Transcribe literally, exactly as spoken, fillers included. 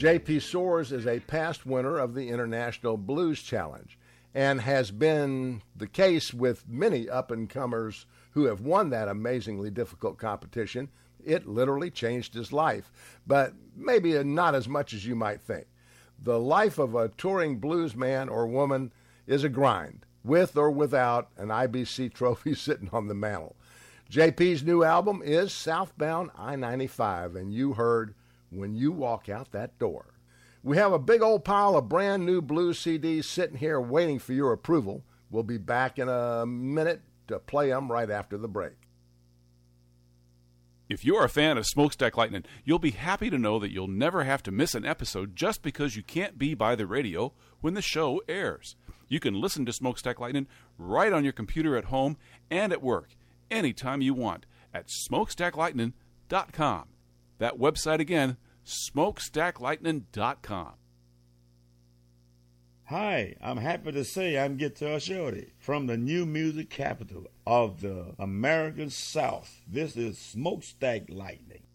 J P Soares is a past winner of the International Blues Challenge and has been the case with many up-and-comers who have won that amazingly difficult competition. It literally changed his life, but maybe not as much as you might think. The life of a touring blues man or woman is a grind, with or without an I B C trophy sitting on the mantle. J P's new album is Southbound I ninety-five, and you heard When You Walk Out That Door. We have a big old pile of brand new blues C Ds sitting here waiting for your approval. We'll be back in a minute to play them right after the break. If you're a fan of Smokestack Lightning, you'll be happy to know that you'll never have to miss an episode just because you can't be by the radio when the show airs. You can listen to Smokestack Lightning right on your computer at home and at work, anytime you want, at smokestack lightning dot com. That website again, smokestack lightning dot com. Hi, I'm happy to say I'm Guitar Shorty from the new music capital of the American South. This is Smokestack Lightning.